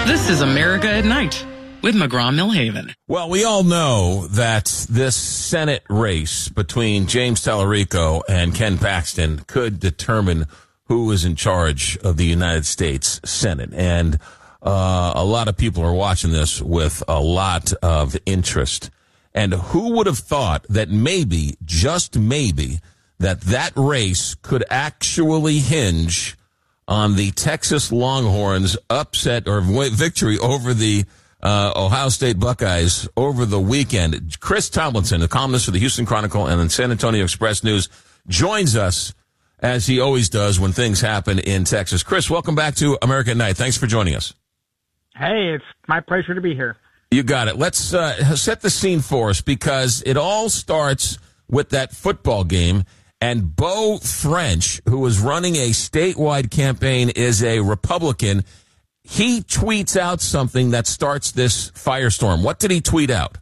This is America at Night with McGraw-Millhaven. Well, we all know that this Senate race between James Tallarico and Ken Paxton could determine who is in charge of the United States Senate. And a lot of people are watching this with a lot of interest. And who would have thought that maybe, just maybe, that race could actually hinge on the Texas Longhorns upset or victory over the Ohio State Buckeyes over the weekend. Chris Tomlinson, a columnist for the Houston Chronicle and the San Antonio Express News, joins us as he always does when things happen in Texas. Chris, welcome back to America at Night. Thanks for joining us. Hey, it's my pleasure to be here. You got it. Let's set the scene for us, because it all starts with that football game. And Beau French, who is running a statewide campaign, is a Republican. He tweets out something that starts this firestorm. What did he tweet out?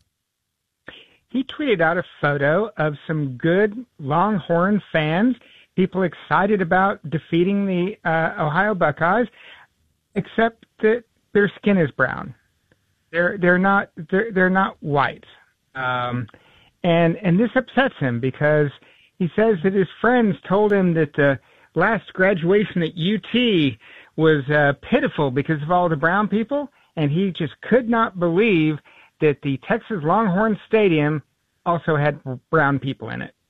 He tweeted out a photo of some good Longhorn fans, people excited about defeating the Ohio Buckeyes, except that their skin is brown. They're not white, and this upsets him because he says that his friends told him that the last graduation at UT was pitiful because of all the brown people, and he just could not believe that the Texas Longhorn Stadium also had brown people in it.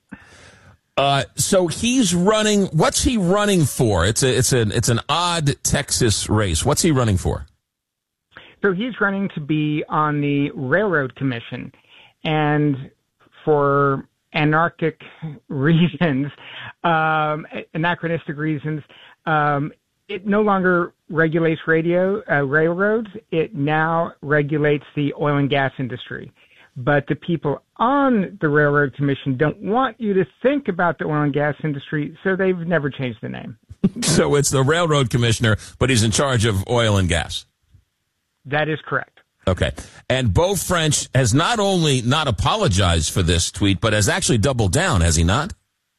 So he's running. What's he running for? It's an odd Texas race. What's he running for? So he's running to be on the Railroad Commission, and for anarchic reasons, anachronistic reasons, it no longer regulates railroads. It now regulates the oil and gas industry. But the people on the Railroad Commission don't want you to think about the oil and gas industry, so they've never changed the name. So it's the Railroad Commissioner, but he's in charge of oil and gas. That is correct. Okay. And Beau French has not only not apologized for this tweet, but has actually doubled down, has he not?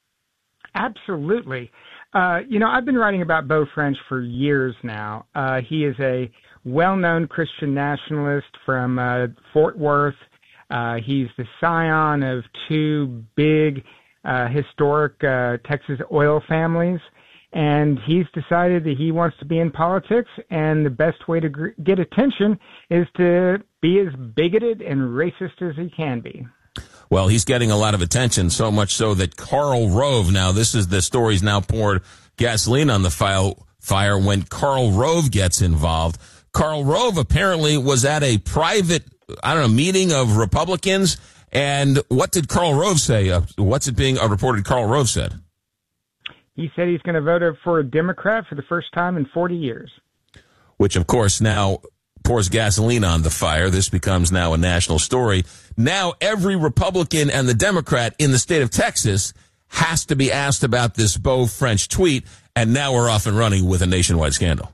Absolutely. I've been writing about Beau French for years now. He is a well-known Christian nationalist from Fort Worth. He's the scion of two big historic Texas oil families. And he's decided that he wants to be in politics, and the best way to get attention is to be as bigoted and racist as he can be. Well, he's getting a lot of attention, so much so that Karl Rove, now this is the story's now poured gasoline on the fire when Karl Rove gets involved. Karl Rove apparently was at a private, meeting of Republicans. And what did Karl Rove say? What's it being reported Karl Rove said? He said he's going to vote for a Democrat for the first time in 40 years. Which, of course, now pours gasoline on the fire. This becomes now a national story. Now every Republican and the Democrat in the state of Texas has to be asked about this Beau French tweet, and now we're off and running with a nationwide scandal.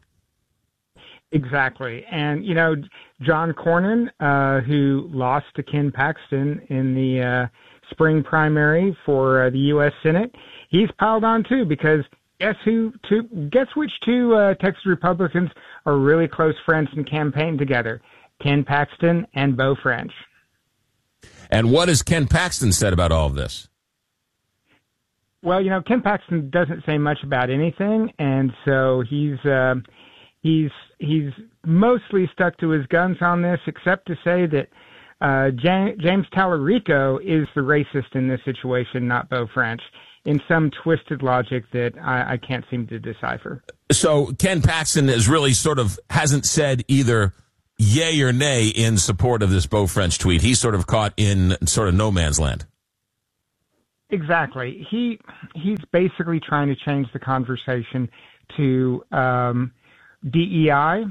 Exactly. And, John Cornyn, who lost to Ken Paxton in the spring primary for the U.S. Senate, he's piled on too, because guess which two Texas Republicans are really close friends and campaign together? Ken Paxton and Beau French. And what has Ken Paxton said about all of this? Well, Ken Paxton doesn't say much about anything, and so he's mostly stuck to his guns on this, except to say that James Tallarico is the racist in this situation, not Beau French, in some twisted logic that I can't seem to decipher. So Ken Paxton is really hasn't said either yay or nay in support of this Beau French tweet. He's sort of caught in sort of no man's land. Exactly. He's basically trying to change the conversation to DEI.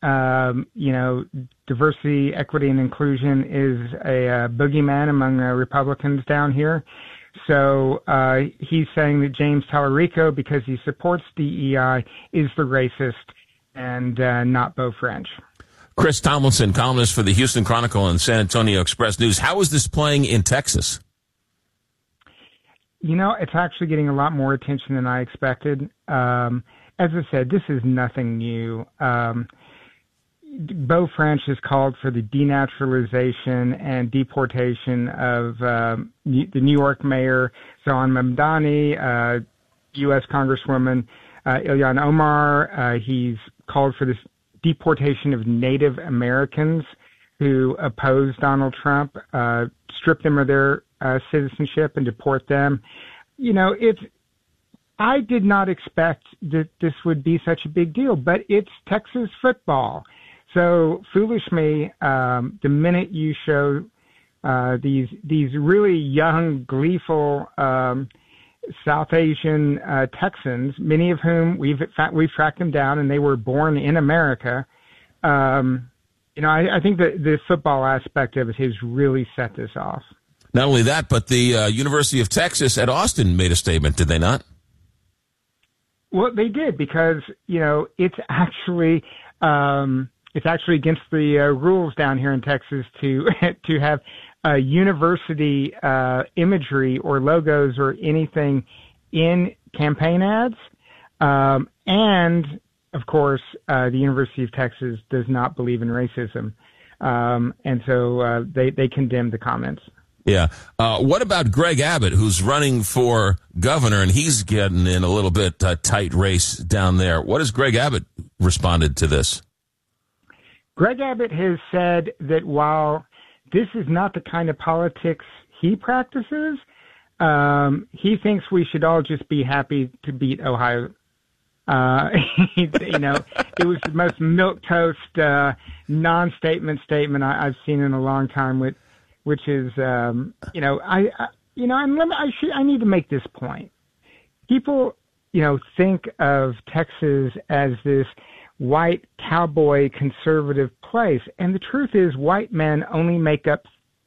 Diversity, equity, and inclusion is a boogeyman among Republicans down here. So he's saying that James Tallarico, because he supports DEI, is the racist and not Beau French. Chris Tomlinson, columnist for the Houston Chronicle and San Antonio Express News. How is this playing in Texas? It's actually getting a lot more attention than I expected. As I said, this is nothing new. Beau French has called for the denaturalization and deportation of the New York mayor, Zohan Mamdani, U.S. Congresswoman Ilhan Omar. He's called for this deportation of Native Americans who oppose Donald Trump, strip them of their citizenship and deport them. I did not expect that this would be such a big deal, but it's Texas football. So foolish me, the minute you show these really young, gleeful South Asian Texans, many of whom we've tracked them down, and they were born in America. I think that the football aspect of it has really set this off. Not only that, but the University of Texas at Austin made a statement, did they not? Well, they did, because it's actually against the rules down here in Texas to have university imagery or logos or anything in campaign ads, and of course, the University of Texas does not believe in racism, and so they condemned the comments. Yeah. What about Greg Abbott, who's running for governor, and he's getting in a little bit tight race down there? What has Greg Abbott responded to this? Greg Abbott has said that while this is not the kind of politics he practices, he thinks we should all just be happy to beat Ohio. It was the most milquetoast non-statement statement I've seen in a long time, which is, I need to make this point. People, think of Texas as this white cowboy conservative place, and the truth is, white men only make up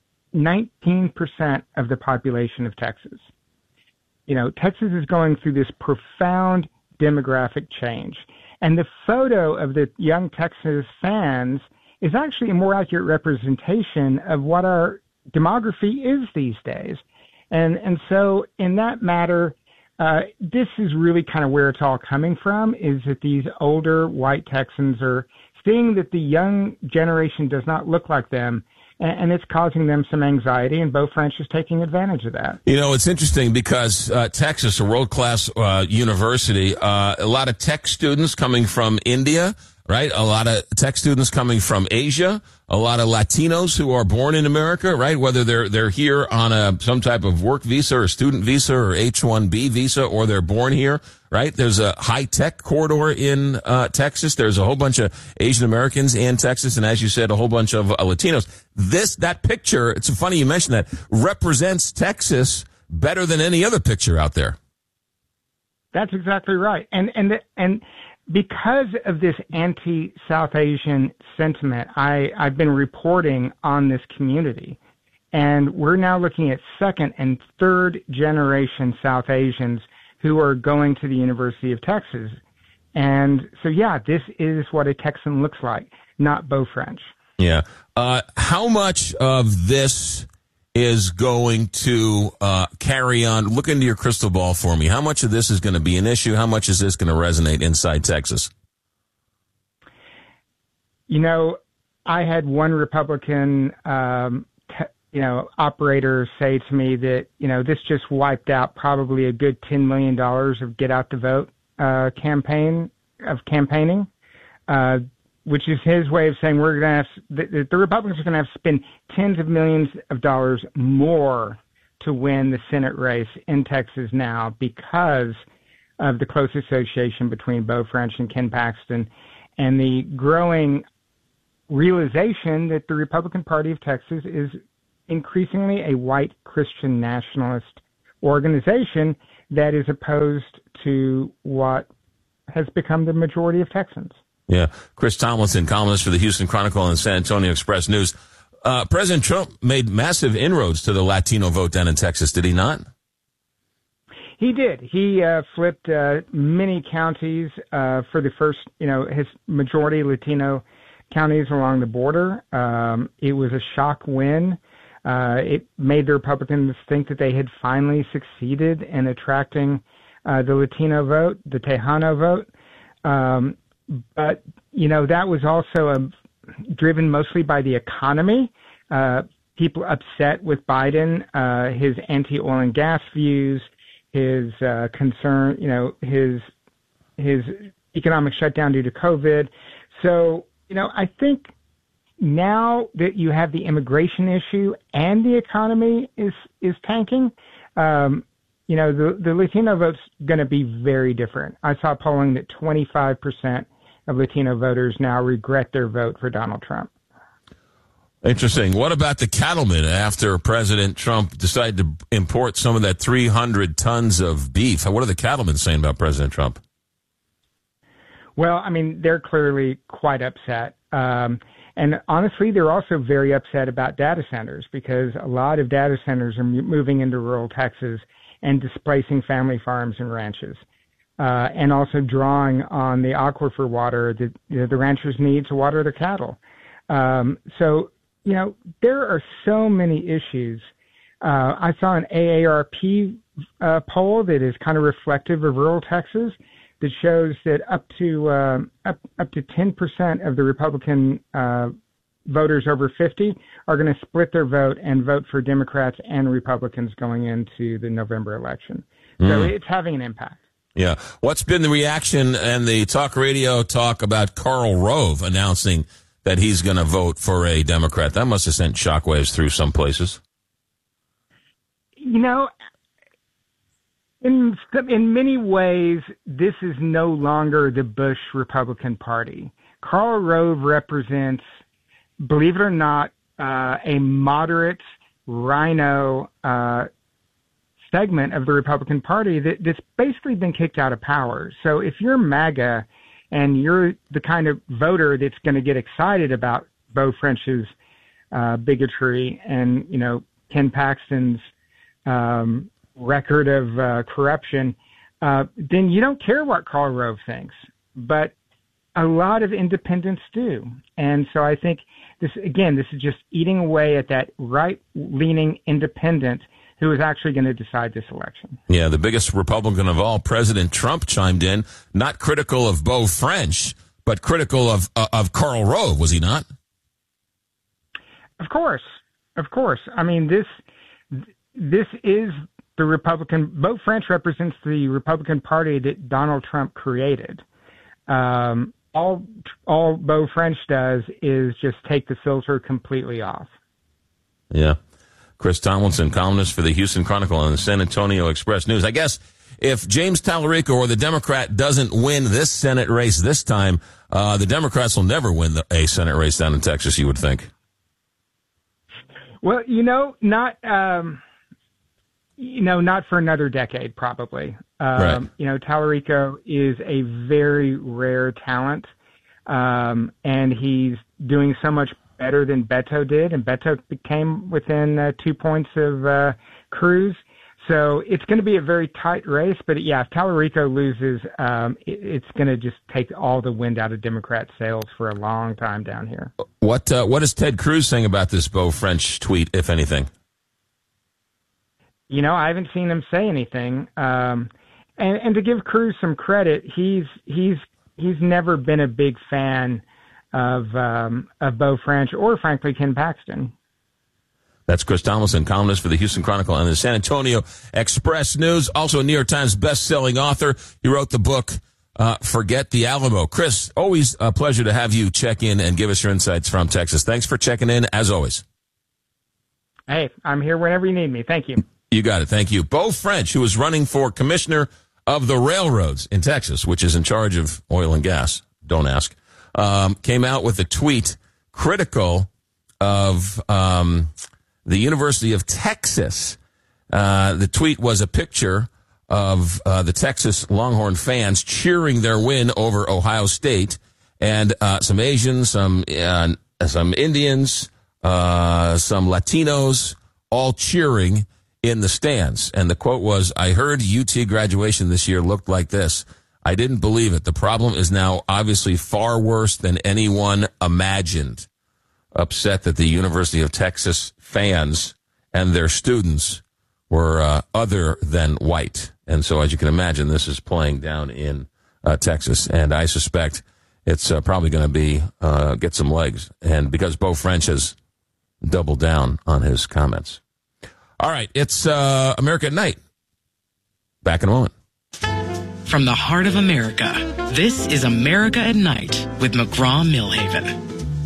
19% of the population of Texas. Texas is going through this profound demographic change, and the photo of the young Texas fans is actually a more accurate representation of what our demography is these days. And so in that matter, this is really kind of where it's all coming from, is that these older white Texans are seeing that the young generation does not look like them, and it's causing them some anxiety, and Beau French is taking advantage of that. It's interesting because Texas, a world-class university, a lot of tech students coming from India, right? A lot of tech students coming from Asia, a lot of Latinos who are born in America, right? Whether they're here on some type of work visa or student visa or H-1B visa, or they're born here, right? There's a high-tech corridor in Texas. There's a whole bunch of Asian Americans in Texas, and as you said, a whole bunch of Latinos. That picture, it's funny you mentioned that, represents Texas better than any other picture out there. That's exactly right. And because of this anti-South Asian sentiment, I've been reporting on this community, and we're now looking at second and third generation South Asians who are going to the University of Texas. And so, this is what a Texan looks like, not Beau French. Yeah. How much of this is going to carry on? Look into your crystal ball for me. How much of this is going to be an issue? How much is this going to resonate inside Texas? I had one Republican, operator say to me that, this just wiped out probably a good $10 million of get out the vote campaigning, which is his way of saying we're going to have the Republicans are going to have to spend tens of millions of dollars more to win the Senate race in Texas now because of the close association between Beau French and Ken Paxton, and the growing realization that the Republican Party of Texas is increasingly a white Christian nationalist organization that is opposed to what has become the majority of Texans. Yeah. Chris Tomlinson, columnist for the Houston Chronicle and San Antonio Express News. President Trump made massive inroads to the Latino vote down in Texas, did he not? He did. He flipped many counties for the first, his majority Latino counties along the border. It was a shock win. It made the Republicans think that they had finally succeeded in attracting the Latino vote, the Tejano vote. But, that was also driven mostly by the economy. People upset with Biden, his anti-oil and gas views, his concern, his economic shutdown due to COVID. So, I think now that you have the immigration issue and the economy is tanking, the Latino vote's going to be very different. I saw polling that 25% of Latino voters now regret their vote for Donald Trump. Interesting. What about the cattlemen after President Trump decided to import some of that 300 tons of beef? What are the cattlemen saying about President Trump? Well, they're clearly quite upset. And honestly, they're also very upset about data centers because a lot of data centers are moving into rural Texas and displacing family farms and ranches, and also drawing on the aquifer water that the ranchers need to water their cattle. So, there are so many issues. I saw an AARP poll that is kind of reflective of rural Texas that shows that up to 10% of the Republican voters over 50 are going to split their vote and vote for Democrats and Republicans going into the November election. So it's having an impact. Yeah. What's been the reaction and the talk radio talk about Karl Rove announcing that he's going to vote for a Democrat? That must have sent shockwaves through some places. In many ways, this is no longer the Bush Republican Party. Karl Rove represents, believe it or not, a moderate rhino segment of the Republican Party that's basically been kicked out of power. So if you're MAGA and you're the kind of voter that's going to get excited about Beau French's bigotry and, Ken Paxton's record of corruption, then you don't care what Karl Rove thinks. But a lot of independents do. And so I think this is just eating away at that right-leaning independent who is actually going to decide this election. Yeah, the biggest Republican of all, President Trump, chimed in, not critical of Beau French, but critical of Karl Rove, was he not? Of course. This is the Republican. Beau French represents the Republican Party that Donald Trump created. All Beau French does is just take the filter completely off. Yeah. Chris Tomlinson, columnist for the Houston Chronicle and the San Antonio Express News. I guess if James Tallarico or the Democrat doesn't win this Senate race this time, the Democrats will never win a Senate race down in Texas, you would think. Well, not for another decade, probably. Right. Tallarico is a very rare talent, and he's doing so much better than Beto did, and Beto came within 2 points of Cruz. So it's going to be a very tight race, but yeah, if Tallarico loses, it's going to just take all the wind out of Democrat sails for a long time down here. What is Ted Cruz saying about this Beau French tweet, if anything? I haven't seen him say anything. And to give Cruz some credit, he's never been a big fan of Beau French or, frankly, Ken Paxton. That's Chris Tomlinson, columnist for the Houston Chronicle and the San Antonio Express News. Also a New York Times best-selling author. He wrote the book, Forget the Alamo. Chris, always a pleasure to have you check in and give us your insights from Texas. Thanks for checking in, as always. Hey, I'm here whenever you need me. Thank you. You got it. Thank you. Beau French, who is running for commissioner of the railroads in Texas, which is in charge of oil and gas, don't ask, came out with a tweet critical of the University of Texas. The tweet was a picture of the Texas Longhorn fans cheering their win over Ohio State, and some Asians, some Indians, some Latinos, all cheering in the stands. And the quote was, "I heard UT graduation this year looked like this. I didn't believe it. The problem is now obviously far worse than anyone imagined." Upset that the University of Texas fans and their students were other than white. And so, as you can imagine, this is playing down in Texas. And I suspect it's probably going to be get some legs. And because Beau French has doubled down on his comments. All right, it's America at Night. Back in a moment. From the heart of America, this is America at Night with McGraw-Milhaven.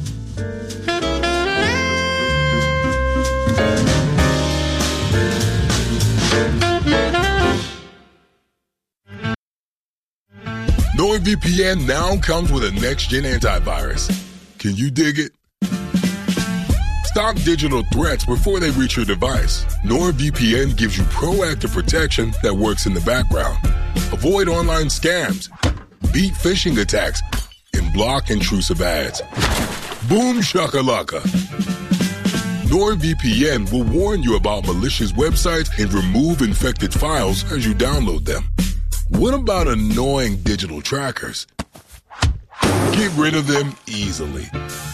NordVPN now comes with a next-gen antivirus. Can you dig it? Stop digital threats before they reach your device. NordVPN gives you proactive protection that works in the background. Avoid online scams, beat phishing attacks, and block intrusive ads. Boom shakalaka. NordVPN will warn you about malicious websites and remove infected files as you download them. What about annoying digital trackers? Get rid of them easily.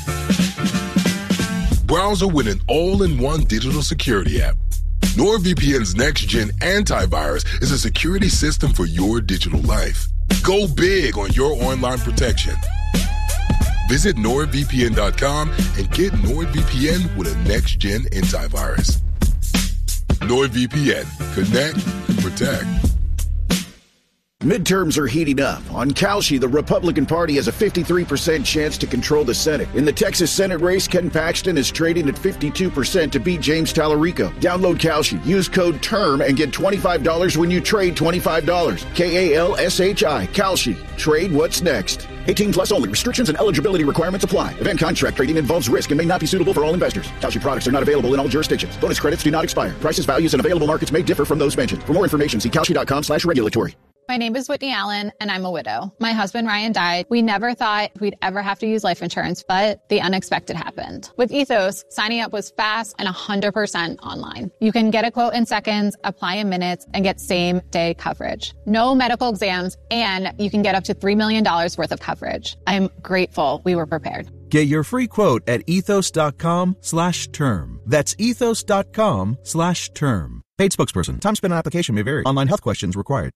Browser with an all-in-one digital security app. NordVPN's next-gen antivirus is a security system for your digital life. Go big on your online protection. Visit NordVPN.com and get NordVPN with a next-gen antivirus. NordVPN. Connect and protect. Midterms are heating up. On Kalshi, the Republican Party has a 53% chance to control the Senate. In the Texas Senate race, Ken Paxton is trading at 52% to beat James Tallarico. Download Kalshi, use code TERM, and get $25 when you trade $25. Kalshi. Kalshi. Trade what's next. 18 plus only. Restrictions and eligibility requirements apply. Event contract trading involves risk and may not be suitable for all investors. Kalshi products are not available in all jurisdictions. Bonus credits do not expire. Prices, values, and available markets may differ from those mentioned. For more information, see Kalshi.com/regulatory. My name is Whitney Allen, and I'm a widow. My husband, Ryan, died. We never thought we'd ever have to use life insurance, but the unexpected happened. With Ethos, signing up was fast and 100% online. You can get a quote in seconds, apply in minutes, and get same-day coverage. No medical exams, and you can get up to $3 million worth of coverage. I'm grateful we were prepared. Get your free quote at ethos.com/term. That's ethos.com/term. Paid spokesperson. Time spent on application may vary. Online health questions required.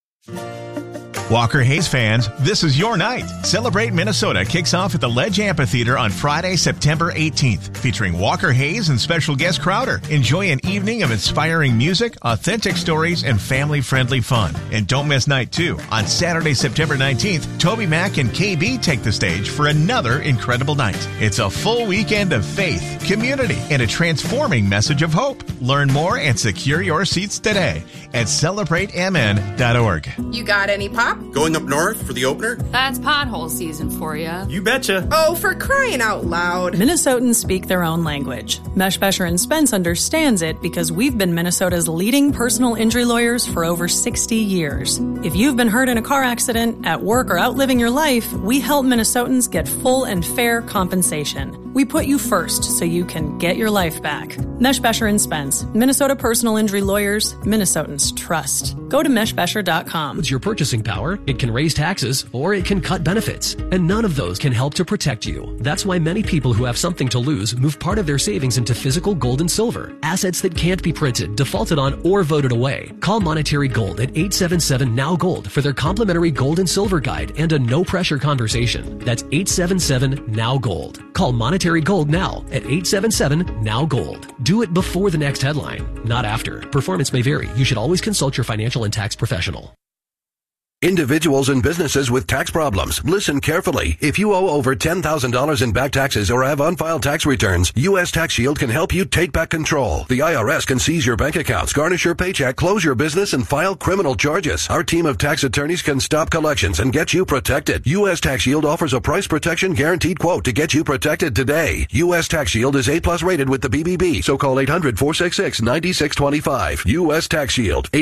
Walker Hayes fans, this is your night. Celebrate Minnesota kicks off at the Ledge Amphitheater on Friday, September 18th, featuring Walker Hayes and special guest Crowder. Enjoy an evening of inspiring music, authentic stories, and family-friendly fun. And don't miss night 2. On Saturday, September 19th, Toby Mac and KB take the stage for another incredible night. It's a full weekend of faith, community, and a transforming message of hope. Learn more and secure your seats today at CelebrateMN.org. You got any pop? Going up north for the opener? That's pothole season for you. You betcha. Oh, for crying out loud. Minnesotans speak their own language. Meshbesher & Spence understands it because we've been Minnesota's leading personal injury lawyers for over 60 years. If you've been hurt in a car accident, at work, or out living your life, we help Minnesotans get full and fair compensation. We put you first so you can get your life back. Meshbesher & Spence, Minnesota personal injury lawyers, Minnesotans trust. Go to meshbesher.com. It's your purchasing power. It can raise taxes or it can cut benefits. And none of those can help to protect you. That's why many people who have something to lose move part of their savings into physical gold and silver. Assets that can't be printed, defaulted on, or voted away. Call Monetary Gold at 877-NOW-GOLD for their complimentary gold and silver guide and a no-pressure conversation. That's 877-NOW-GOLD. Call Monetary Gold now at 877-NOW-GOLD. Do it before the next headline, not after. Performance may vary. You should always consult your financial and tax professional. Individuals and businesses with tax problems, listen carefully. If you owe over $10,000 in back taxes or have unfiled tax returns, U.S. Tax Shield can help you take back control. The IRS can seize your bank accounts, garnish your paycheck, close your business, and file criminal charges. Our team of tax attorneys can stop collections and get you protected. U.S. Tax Shield offers a price protection guaranteed quote to get you protected today. U.S. Tax Shield is A+ rated with the BBB, so call 800-466-9625. U.S. Tax Shield,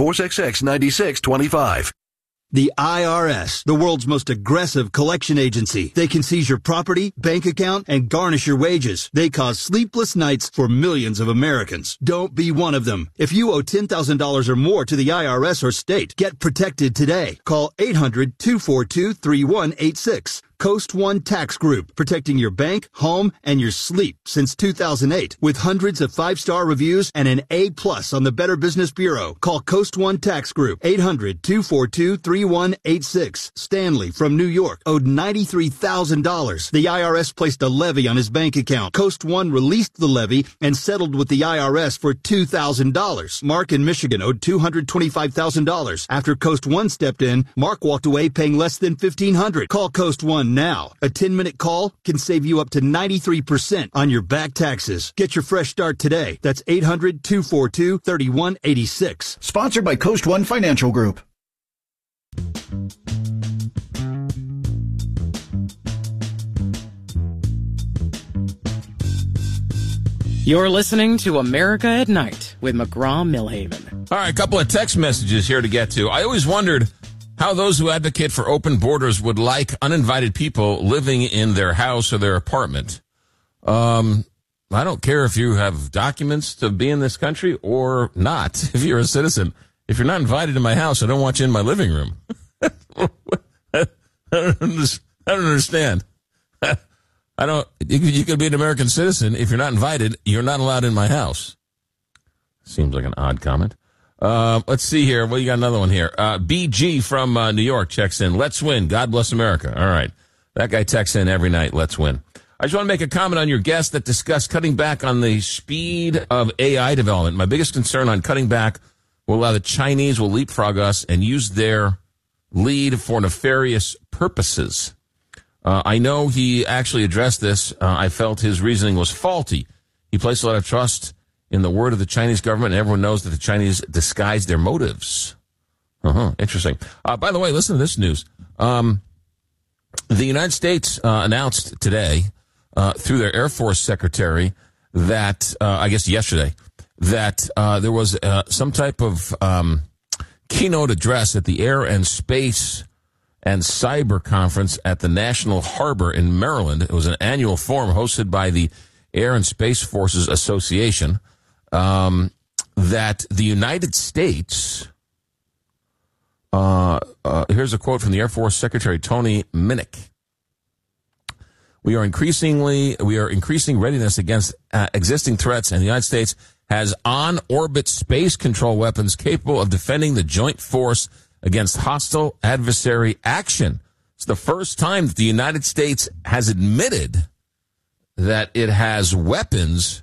800-466-9625. The IRS, the world's most aggressive collection agency. They can seize your property, bank account, and garnish your wages. They cause sleepless nights for millions of Americans. Don't be one of them. If you owe $10,000 or more to the IRS or state, get protected today. Call 800-242-3186. Coast One Tax Group, protecting your bank, home, and your sleep since 2008. With hundreds of 5-star reviews and an A+ on the Better Business Bureau. Call Coast One Tax Group, 800-242-3186. Stanley from New York owed $93,000. The IRS placed a levy on his bank account. Coast One released the levy and settled with the IRS for $2,000. Mark in Michigan owed $225,000. After Coast One stepped in, Mark walked away paying less than $1,500. Call Coast One now. A 10-minute call can save you up to 93% on your back taxes. Get your fresh start today. That's 800-242-3186. Sponsored by Coast One Financial Group. You're listening to America at Night with McGraw-Milhaven. All right, a couple of text messages here to get to. I always wondered how those who advocate for open borders would like uninvited people living in their house or their apartment. I don't care if you have documents to be in this country or not. If you're a citizen, if you're not invited to my house, I don't want you in my living room. I don't understand. You could be an American citizen. If you're not invited, you're not allowed in my house. Seems like an odd comment. Let's see here. Well, you got another one here. BG from New York checks in. Let's win. God bless America. All right. That guy texts in every night. Let's win. I just want to make a comment on your guest that discussed cutting back on the speed of AI development. My biggest concern on cutting back will allow the Chinese will leapfrog us and use their lead for nefarious purposes. I know he actually addressed this. I felt his reasoning was faulty. He placed a lot of trust in the word of the Chinese government, and everyone knows that the Chinese disguise their motives. Interesting. By the way, listen to this news. The United States announced today, through their Air Force Secretary, that, I guess yesterday, that there was some type of keynote address at the Air and Space and Cyber Conference at the National Harbor in Maryland. It was an annual forum hosted by the Air and Space Forces Association, that the United States, here's a quote from the Air Force Secretary Tony Minnick. We are increasing readiness against existing threats, and the United States has on-orbit space control weapons capable of defending the joint force against hostile adversary action. It's the first time that the United States has admitted that it has weapons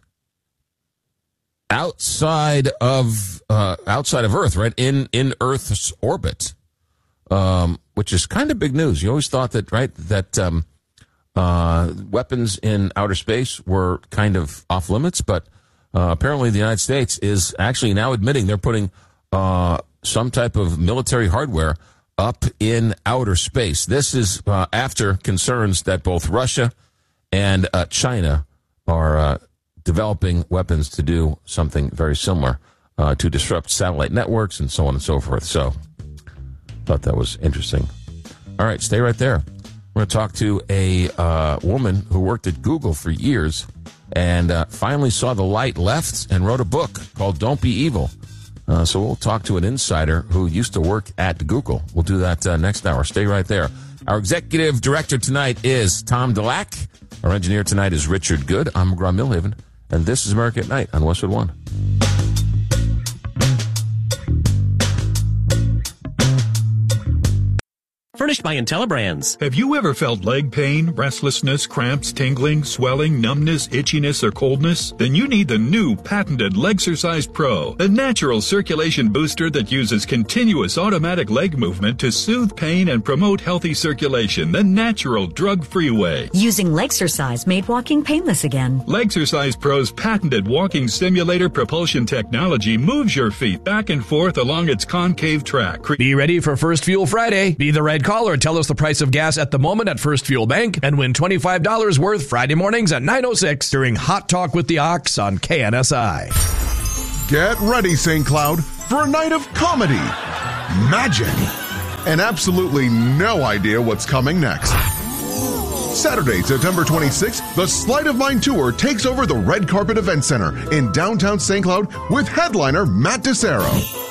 outside of Earth, right? In Earth's orbit, which is kind of big news. You always thought that, right, that weapons in outer space were kind of off limits, but apparently the United States is actually now admitting they're putting some type of military hardware up in outer space. This is after concerns that both Russia and China are developing weapons to do something very similar, to disrupt satellite networks and so on and so forth. So, thought that was interesting. All right, stay right there. We're going to talk to a woman who worked at Google for years and finally saw the light left and wrote a book called Don't Be Evil. So we'll talk to an insider who used to work at Google. We'll do that next hour. Stay right there. Our executive director tonight is Tom Delac. Our engineer tonight is Richard Good. I'm McGraw-Milhaven, and this is America at Night on Westwood One. Furnished by IntelliBrands. Have you ever felt leg pain, restlessness, cramps, tingling, swelling, numbness, itchiness, or coldness? Then you need the new patented Legsercise Pro, a natural circulation booster that uses continuous automatic leg movement to soothe pain and promote healthy circulation the natural, drug-free way. Using Legsercise made walking painless again. Legsercise Pro's patented walking simulator propulsion technology moves your feet back and forth along its concave track. Be ready for First Fuel Friday. Be the red caller and tell us the price of gas at the moment at First Fuel Bank and win $25 worth Friday mornings at 9:06 during Hot Talk with the Ox on KNSI. Get ready, St. Cloud, for a night of comedy, magic, and absolutely no idea what's coming next. Saturday, September 26th, the Sleight of Mind Tour takes over the Red Carpet Event Center in downtown St. Cloud with headliner Matt DeSero.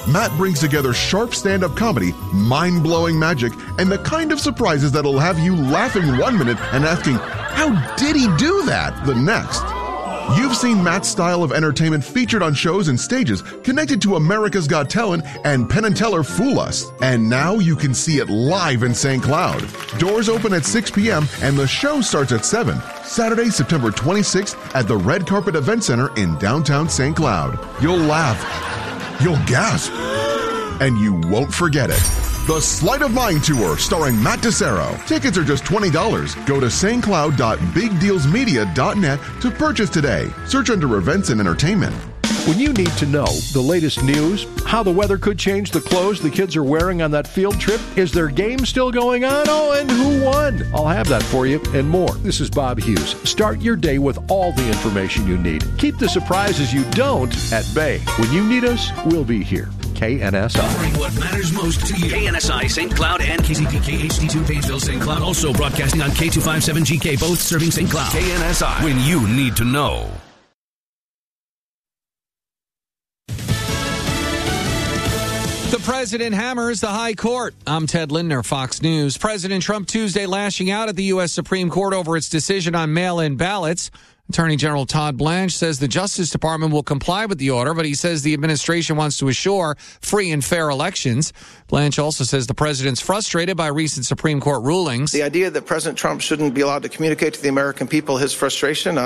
Matt brings together sharp stand-up comedy, mind-blowing magic, and the kind of surprises that'll have you laughing 1 minute and asking, how did he do that, the next? You've seen Matt's style of entertainment featured on shows and stages connected to America's Got Talent and Penn & Teller Fool Us. And now you can see it live in St. Cloud. Doors open at 6 p.m. and the show starts at 7. Saturday, September 26th at the Red Carpet Event Center in downtown St. Cloud. You'll laugh. You'll gasp. And you won't forget it. The Sleight of Mind Tour starring Matt DeCero. Tickets are just $20. Go to stcloud.bigdealsmedia.net to purchase today. Search under events and entertainment. When you need to know the latest news, how the weather could change the clothes the kids are wearing on that field trip, is their game still going on? Oh, and who won? I'll have that for you and more. This is Bob Hughes. Start your day with all the information you need. Keep the surprises you don't at bay. When you need us, we'll be here. KNSI. Offering what matters most to you. KNSI St. Cloud and KZPK HD2 Painesville St. Cloud. Also broadcasting on K257GK, both serving St. Cloud. KNSI. When you need to know. The president hammers the high court. I'm Ted Lindner, Fox News. President Trump Tuesday lashing out at the U.S. Supreme Court over its decision on mail-in ballots. Attorney General Todd Blanche says the Justice Department will comply with the order, but he says the administration wants to assure free and fair elections. Blanche also says the president's frustrated by recent Supreme Court rulings. The idea that President Trump shouldn't be allowed to communicate to the American people his frustration,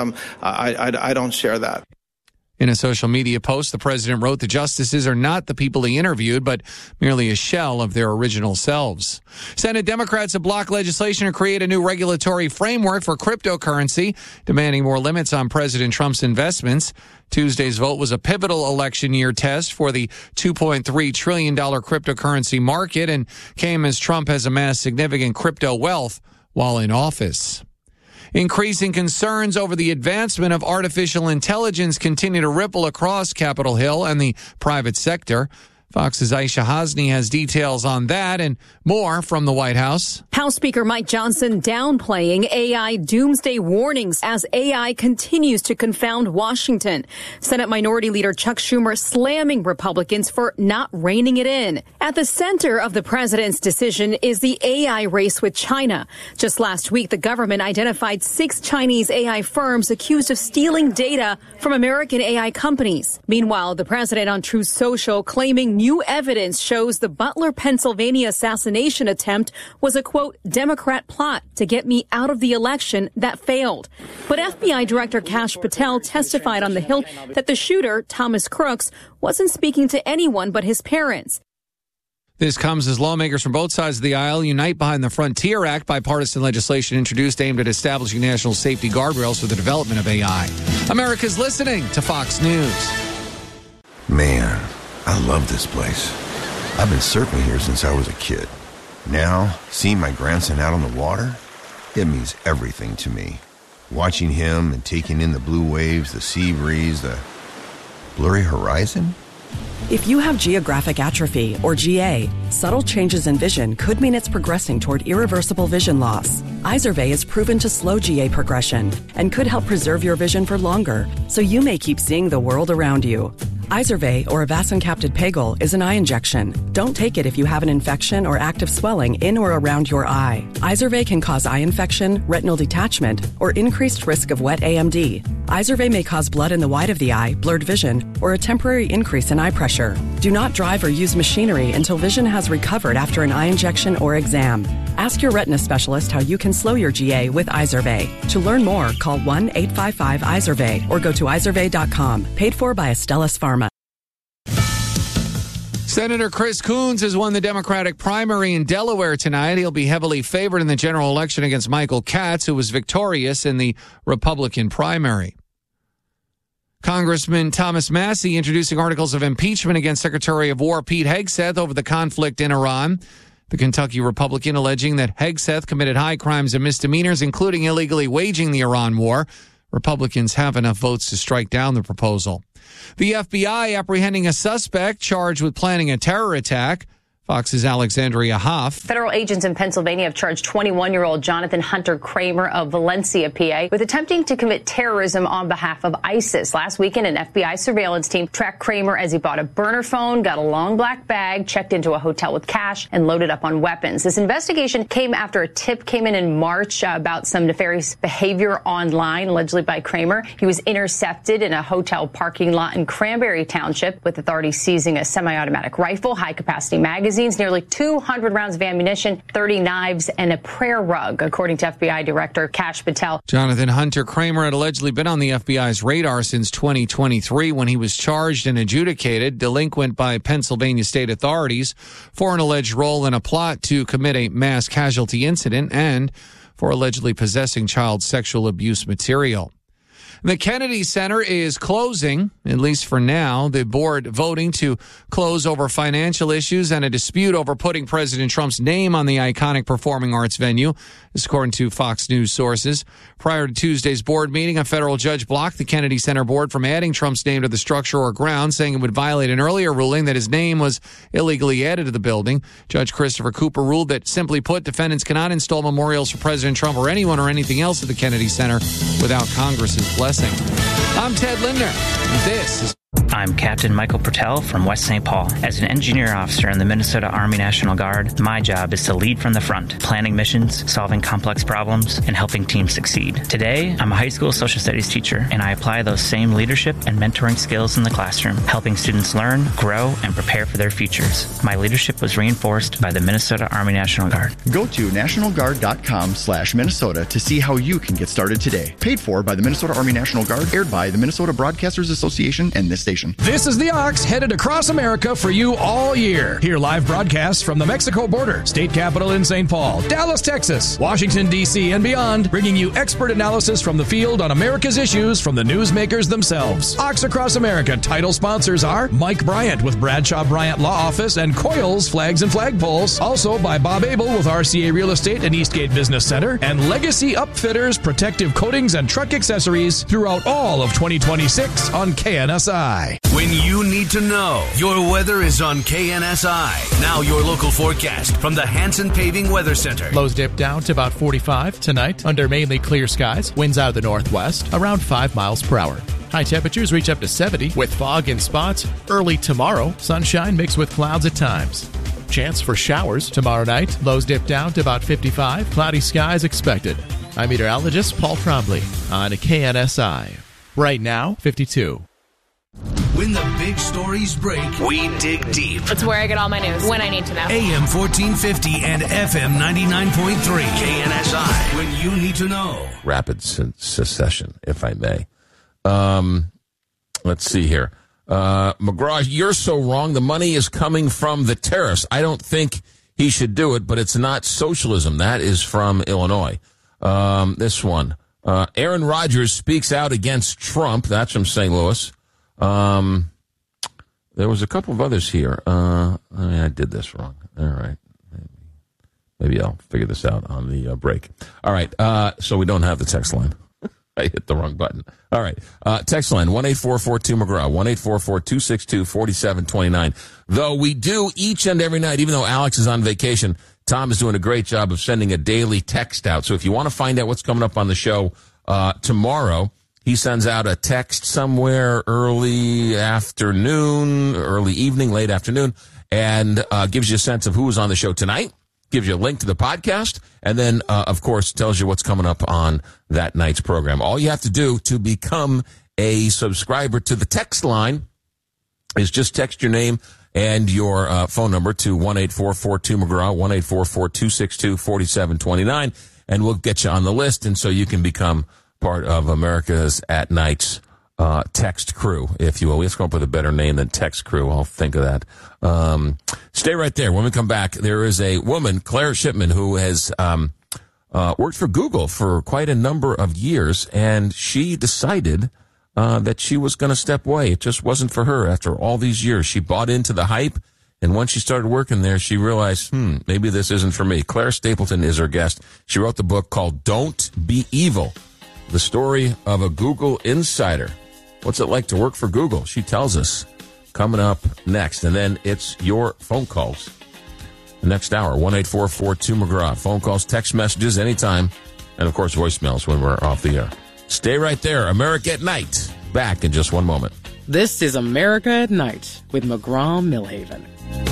I don't share that. In a social media post, the president wrote the justices are not the people he interviewed, but merely a shell of their original selves. Senate Democrats have blocked legislation to create a new regulatory framework for cryptocurrency, demanding more limits on President Trump's investments. Tuesday's vote was a pivotal election year test for the $2.3 trillion cryptocurrency market and came as Trump has amassed significant crypto wealth while in office. Increasing concerns over the advancement of artificial intelligence continue to ripple across Capitol Hill and the private sector. Fox's Aisha Hasni has details on that and more from the White House. House Speaker Mike Johnson downplaying AI doomsday warnings as AI continues to confound Washington. Senate Minority Leader Chuck Schumer slamming Republicans for not reining it in. At the center of the president's decision is the AI race with China. Just last week, the government identified 6 Chinese AI firms accused of stealing data from American AI companies. Meanwhile, the president on Truth Social claiming new evidence shows the Butler, Pennsylvania assassination attempt was a, quote, Democrat plot to get me out of the election that failed. But FBI Director Kash Patel testified on the Hill that the shooter, Thomas Crooks, wasn't speaking to anyone but his parents. This comes as lawmakers from both sides of the aisle unite behind the Frontier Act, bipartisan legislation introduced aimed at establishing national safety guardrails for the development of AI. America's listening to Fox News. Man, I love this place. I've been surfing here since I was a kid. Now, seeing my grandson out on the water, it means everything to me. Watching him and taking in the blue waves, the sea breeze, the blurry horizon. If you have geographic atrophy, or GA, subtle changes in vision could mean it's progressing toward irreversible vision loss. Izervay is proven to slow GA progression and could help preserve your vision for longer, so you may keep seeing the world around you. Izervay, or avacincaptad pegol, is an eye injection. Don't take it if you have an infection or active swelling in or around your eye. Izervay can cause eye infection, retinal detachment, or increased risk of wet AMD. Izervay may cause blood in the white of the eye, blurred vision, or a temporary increase in eye pressure. Do not drive or use machinery until vision has recovered after an eye injection or exam. Ask your retina specialist how you can slow your GA with Izervay. To learn more, call 1-855-IZERVAY or go to izervay.com. Paid for by Astellas Pharma. Senator Chris Coons has won the Democratic primary in Delaware tonight. He'll be heavily favored in the general election against Michael Katz, who was victorious in the Republican primary. Congressman Thomas Massie introducing articles of impeachment against Secretary of War Pete Hegseth over the conflict in Iran. The Kentucky Republican alleging that Hegseth committed high crimes and misdemeanors, including illegally waging the Iran war. Republicans have enough votes to strike down the proposal. The FBI apprehending a suspect charged with planning a terror attack. Fox's Alexandria Hoff. Federal agents in Pennsylvania have charged 21-year-old Jonathan Hunter Kramer of Valencia, PA, with attempting to commit terrorism on behalf of ISIS. Last weekend, an FBI surveillance team tracked Kramer as he bought a burner phone, got a long black bag, checked into a hotel with cash, and loaded up on weapons. This investigation came after a tip came in March about some nefarious behavior online, allegedly by Kramer. He was intercepted in a hotel parking lot in Cranberry Township, with authorities seizing a semi-automatic rifle, high-capacity magazines, nearly 200 rounds of ammunition, 30 knives, and a prayer rug, according to FBI Director Kash Patel. Jonathan Hunter Kramer had allegedly been on the FBI's radar since 2023 when he was charged and adjudicated delinquent by Pennsylvania state authorities for an alleged role in a plot to commit a mass casualty incident and for allegedly possessing child sexual abuse material. The Kennedy Center is closing, at least for now. The board voting to close over financial issues and a dispute over putting President Trump's name on the iconic performing arts venue, this according to Fox News sources. Prior to Tuesday's board meeting, a federal judge blocked the Kennedy Center board from adding Trump's name to the structure or grounds, saying it would violate an earlier ruling that his name was illegally added to the building. Judge Christopher Cooper ruled that, simply put, defendants cannot install memorials for President Trump or anyone or anything else at the Kennedy Center without Congress's blessing. I'm Ted Lindner. This is... I'm Captain Michael Pertell from West St. Paul. As an engineer officer in the Minnesota Army National Guard, my job is to lead from the front, planning missions, solving complex problems, and helping teams succeed. Today, I'm a high school social studies teacher, and I apply those same leadership and mentoring skills in the classroom, helping students learn, grow, and prepare for their futures. My leadership was reinforced by the Minnesota Army National Guard. Go to nationalguard.com/Minnesota to see how you can get started today. Paid for by the Minnesota Army National Guard, aired by the Minnesota Broadcasters Association and this station. This is the Ox, headed across America for you all year. Hear live broadcasts from the Mexico border, state capital in St. Paul, Dallas, Texas, Washington, D.C., and beyond, bringing you expert analysis from the field on America's issues from the newsmakers themselves. Ox Across America title sponsors are Mike Bryant with Bradshaw Bryant Law Office and Coils Flags and Flagpoles. Also by Bob Abel with RCA Real Estate and Eastgate Business Center, and Legacy Upfitters, protective coatings and truck accessories throughout all of 2026 on KNSI. When you need to know, your weather is on KNSI. Now your local forecast from the Hanson Paving Weather Center. Lows dip down to about 45 tonight under mainly clear skies. Winds out of the northwest around 5 miles per hour. High temperatures reach up to 70 with fog in spots. Early tomorrow, sunshine mixed with clouds at times. Chance for showers tomorrow night. Lows dip down to about 55. Cloudy skies expected. I'm meteorologist Paul Trombley on KNSI. Right now, 52. When the big stories break, we dig deep. It's where I get all my news when I need to know. AM 1450 and FM 99.3. KNSI. When you need to know. Rapid succession, if I may. Let's see here. McGraw, you're so wrong. The money is coming from the tariffs. I don't think he should do it, but it's not socialism. That is from Illinois. This one. Aaron Rodgers speaks out against Trump. That's from St. Louis. There was a couple of others here. I did this wrong. All right. Maybe I'll figure this out on the break. All right. So we don't have the text line. I hit the wrong button. All right. Text line 1-844-2-McGraw, 1-844-262-4729. Though we do each and every night, even though Alex is on vacation, Tom is doing a great job of sending a daily text out. So if you want to find out what's coming up on the show tomorrow, he sends out a text somewhere early afternoon, early evening, late afternoon, and gives you a sense of who's on the show tonight, gives you a link to the podcast, and then, of course, tells you what's coming up on that night's program. All you have to do to become a subscriber to the text line is just text your name and your phone number to 1-844-2-McGraw, 1-844-262-4729, and we'll get you on the list, and so you can become part of America's At Night's text crew, if you will. Let's come up with a better name than text crew. I'll think of that. Stay right there. When we come back, there is a woman, Claire Shipman, who has worked for Google for quite a number of years, and she decided that she was going to step away. It just wasn't for her after all these years. She bought into the hype, and once she started working there, she realized, maybe this isn't for me. Claire Stapleton is her guest. She wrote the book called Don't Be Evil, the story of a Google insider. What's it like to work for Google? She tells us coming up next. And then it's your phone calls. the next hour. 1-844-2-McGraw. Phone calls, text messages anytime. And, of course, voicemails when we're off the air. Stay right there. America at Night. Back in just one moment. This is America at Night with McGraw Millhaven.